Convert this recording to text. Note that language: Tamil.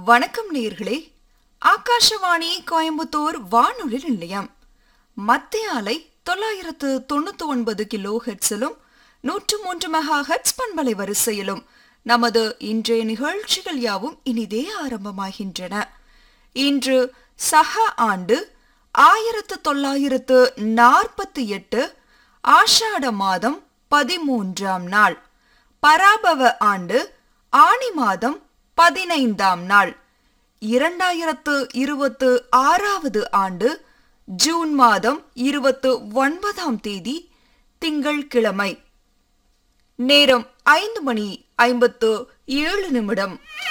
வணக்கம் நேயர்களே. ஆகாஷவாணி கோயம்புத்தூர் வானொலி நிலையம் மத்திய அலை 999 கிலோ ஹெர்ட்ஸிலும் 103 மெகா ஹெர்ட்ஸ் பண்பலை வரிசையிலும் நமது இன்றைய நிகழ்ச்சிகள் யாவும் இனிதே ஆரம்பமாகின்றன. இன்று சக ஆண்டு 1948 ஆஷாட மாதம் 13ஆம் நாள், பராபவ ஆண்டு ஆனி மாதம் 15ஆம் நாள், 2026 ஆண்டு ஜூன் மாதம் 29ஆம் தேதி திங்கட்கிழமை. நேரம் 5:57.